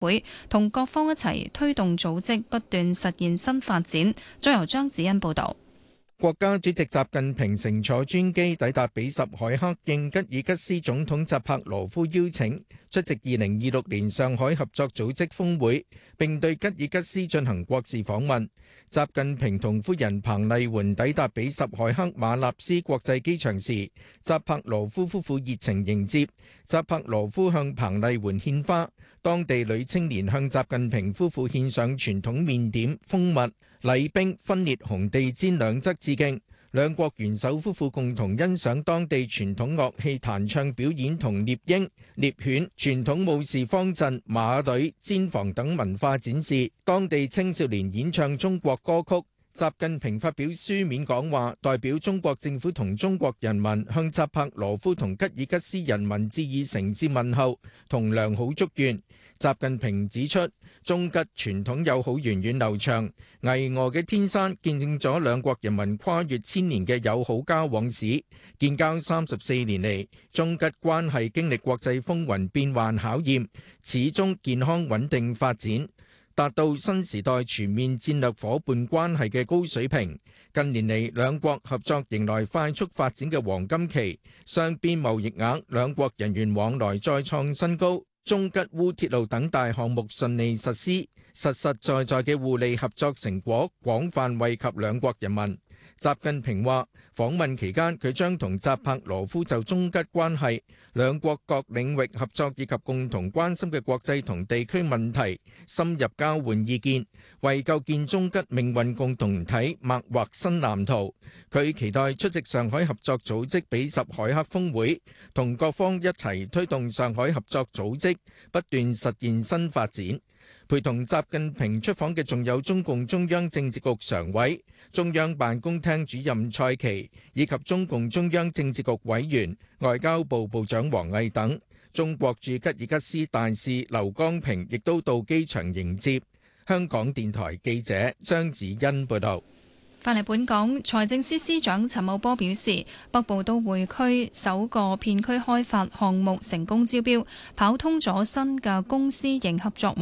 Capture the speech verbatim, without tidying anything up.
會同各方一齊推動組織不斷實現新發展。再由張子欣報道。 國家主席習近平乘坐專機抵達比什凱克，應吉爾吉斯總統扎帕羅夫邀請，出席二零二六年上海合作組織峰會，並對吉爾吉斯進行國事訪問。習近平同夫人彭麗媛抵達比什凱克馬納斯國際機場時，扎帕羅夫夫婦熱情迎接。扎帕羅夫向彭麗媛獻花，當地女青年向習近平夫婦獻上傳統麵點、蜂蜜、禮兵、分裂紅地氈兩側致敬。兩國元首夫婦共同欣賞當地傳統樂器彈唱表演同獵鷹、獵犬、傳統武士方陣、馬隊、氈房等文化展示。當地青少年演唱中國歌曲。習近平發表書面講話，代表中國政府同中國人民向扎帕羅夫同吉爾吉斯人民致以誠摯問候同良好祝願。習近平指出，中吉傳統友好源遠流長，巍峨嘅天山見證咗兩國人民跨越千年嘅友好交往史。建交三十四年嚟，中吉關係經歷國際風雲變幻考驗，始終健康穩定發展，達到新時代全面戰略夥伴關係嘅高水平。近年嚟，兩國合作迎來快速發展嘅黃金期，雙邊貿易額、兩國人員往來再創新高。中吉烏鐵路等大項目順利實施，實實在在嘅互利合作成果廣泛惠及兩國人民。習近平話，訪問期間佢將同扎帕羅夫就中吉關係、兩國各領域合作以及共同關心嘅國際同地區問題深入交換意見，為構建中吉命運共同體擘劃新藍圖。佢期待出席上海合作組織比什凱克峰會，同各方一齊推動上海合作組織不斷實現新發展。陪同習近平出訪嘅仲有中共中央政治局常委、中央辦公廳主任蔡奇，以及中共中央政治局委員、外交部部長王毅等。中國駐吉爾吉斯大使劉光平亦都到機場迎接。香港電台記者張子欣報道。 返嚟本港，財政司司長陳茂波表示，北部都會區首個片區開發項目成功招標，跑通咗新嘅公私營合作